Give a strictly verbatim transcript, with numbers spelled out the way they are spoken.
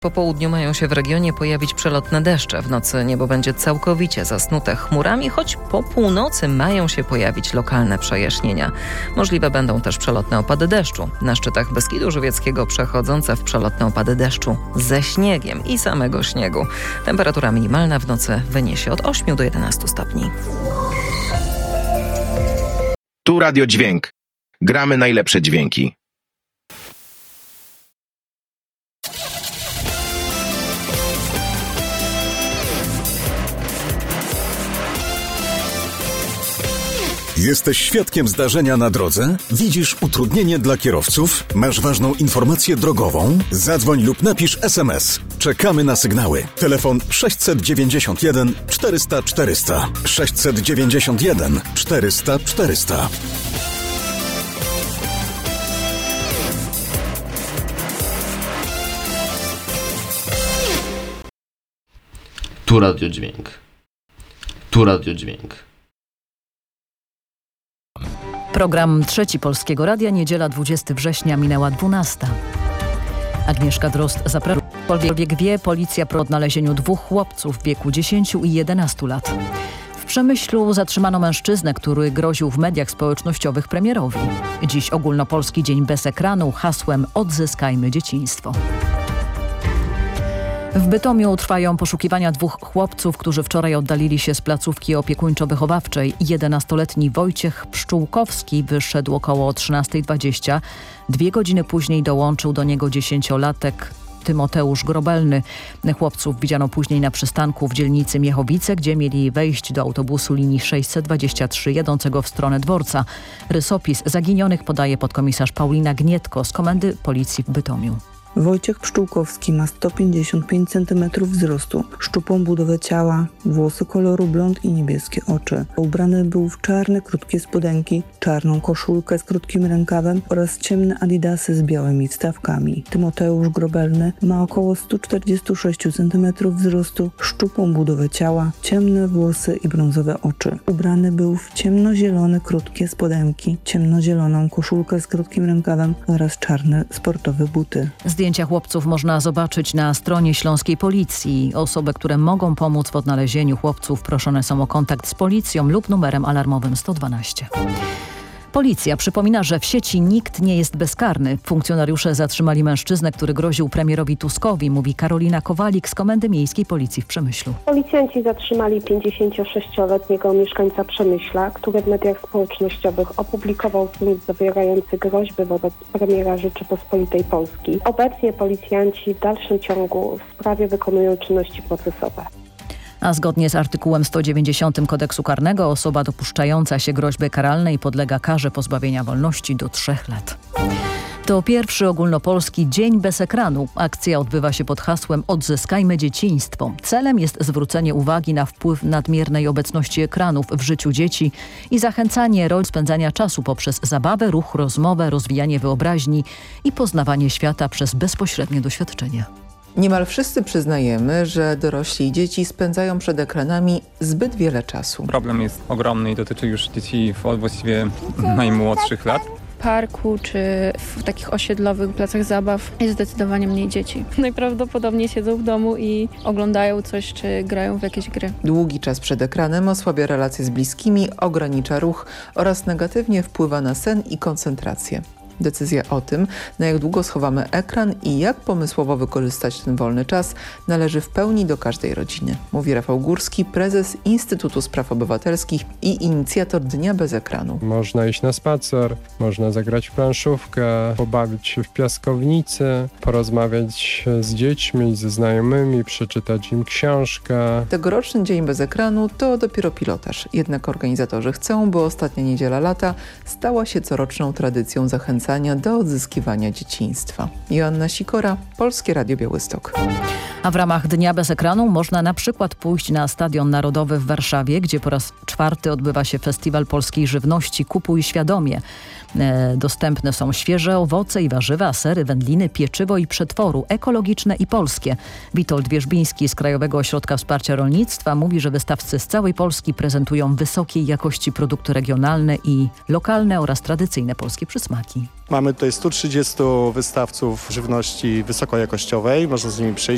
Po południu mają się w regionie pojawić przelotne deszcze. W nocy niebo będzie całkowicie zasnute chmurami, choć po północy mają się pojawić lokalne przejaśnienia. Możliwe będą też przelotne opady deszczu. Na szczytach Beskidu Żywieckiego przechodzące w przelotne opady deszczu ze śniegiem i samego śniegu. Temperatura minimalna w nocy wyniesie od ośmiu do jedenastu stopni. Tu Radio Dźwięk. Gramy najlepsze dźwięki. Jesteś świadkiem zdarzenia na drodze? Widzisz utrudnienie dla kierowców? Masz ważną informację drogową? Zadzwoń lub napisz es em es. Czekamy na sygnały. Telefon sześćset dziewięćdziesiąt jeden czterysta czterysta. sześćset dziewięćdziesiąt jeden czterysta czterysta. Tu Radio Dźwięk. Tu Radio Dźwięk. Program Trzeci Polskiego Radia, niedziela dwudziestego września, minęła dwunasta. Agnieszka Drozd zapraszam. Jakkolwiek wie, policja po odnalezieniu dwóch chłopców w wieku dziesięciu i jedenastu lat. W Przemyślu zatrzymano mężczyznę, który groził w mediach społecznościowych premierowi. Dziś ogólnopolski dzień bez ekranu hasłem Odzyskajmy dzieciństwo. W Bytomiu trwają poszukiwania dwóch chłopców, którzy wczoraj oddalili się z placówki opiekuńczo-wychowawczej. jedenastoletni Wojciech Pszczółkowski wyszedł około trzynastej dwadzieścia. Dwie godziny później dołączył do niego dziesięciolatek Tymoteusz Grobelny. Chłopców widziano później na przystanku w dzielnicy Miechowice, gdzie mieli wejść do autobusu linii sześćset dwadzieścia trzy jadącego w stronę dworca. Rysopis zaginionych podaje podkomisarz Paulina Gnietko z Komendy Policji w Bytomiu. Wojciech Pszczółkowski ma sto pięćdziesiąt pięć centymetrów wzrostu, szczupłą budowę ciała, włosy koloru blond i niebieskie oczy. Ubrany był w czarne, krótkie spodenki, czarną koszulkę z krótkim rękawem oraz ciemne adidasy z białymi wstawkami. Tymoteusz Grobelny ma około sto czterdzieści sześć centymetrów wzrostu, szczupłą budowę ciała, ciemne włosy i brązowe oczy. Ubrany był w ciemnozielone, krótkie spodenki, ciemnozieloną koszulkę z krótkim rękawem oraz czarne sportowe buty. Zdjęcia chłopców można zobaczyć na stronie śląskiej policji. Osoby, które mogą pomóc w odnalezieniu chłopców, proszone są o kontakt z policją lub numerem alarmowym sto dwanaście. Policja przypomina, że w sieci nikt nie jest bezkarny. Funkcjonariusze zatrzymali mężczyznę, który groził premierowi Tuskowi, mówi Karolina Kowalik z Komendy Miejskiej Policji w Przemyślu. Policjanci zatrzymali pięćdziesięciosześcioletniego mieszkańca Przemyśla, który w mediach społecznościowych opublikował film zawierający groźby wobec premiera Rzeczypospolitej Polskiej. Obecnie policjanci w dalszym ciągu w sprawie wykonują czynności procesowe. A zgodnie z artykułem sto dziewięćdziesiątym Kodeksu Karnego osoba dopuszczająca się groźby karalnej podlega karze pozbawienia wolności do trzech lat. To pierwszy ogólnopolski dzień bez ekranu. Akcja odbywa się pod hasłem Odzyskajmy dzieciństwo. Celem jest zwrócenie uwagi na wpływ nadmiernej obecności ekranów w życiu dzieci i zachęcanie roli spędzania czasu poprzez zabawę, ruch, rozmowę, rozwijanie wyobraźni i poznawanie świata przez bezpośrednie doświadczenie. Niemal wszyscy przyznajemy, że dorośli i dzieci spędzają przed ekranami zbyt wiele czasu. Problem jest ogromny i dotyczy już dzieci od właściwie najmłodszych lat. W parku czy w takich osiedlowych placach zabaw jest zdecydowanie mniej dzieci. Najprawdopodobniej siedzą w domu i oglądają coś czy grają w jakieś gry. Długi czas przed ekranem osłabia relacje z bliskimi, ogranicza ruch oraz negatywnie wpływa na sen i koncentrację. Decyzja o tym, na jak długo schowamy ekran i jak pomysłowo wykorzystać ten wolny czas, należy w pełni do każdej rodziny, mówi Rafał Górski, prezes Instytutu Spraw Obywatelskich i inicjator Dnia bez ekranu. Można iść na spacer, można zagrać w planszówkę, pobawić się w piaskownicy, porozmawiać z dziećmi, ze znajomymi, przeczytać im książkę. Tegoroczny Dzień bez ekranu to dopiero pilotaż, jednak organizatorzy chcą, by ostatnia niedziela lata stała się coroczną tradycją zachęcania do odzyskiwania dzieciństwa. Joanna Sikora, Polskie Radio Białystok. A w ramach Dnia bez ekranu można na przykład pójść na Stadion Narodowy w Warszawie, gdzie po raz czwarty odbywa się Festiwal Polskiej Żywności Kupuj Świadomie. E, dostępne są świeże owoce i warzywa, sery, wędliny, pieczywo i przetworu, ekologiczne i polskie. Witold Wierzbiński z Krajowego Ośrodka Wsparcia Rolnictwa mówi, że wystawcy z całej Polski prezentują wysokiej jakości produkty regionalne i lokalne oraz tradycyjne polskie przysmaki. Mamy tutaj stu trzydziestu wystawców żywności wysokojakościowej. Można z nimi przyjść,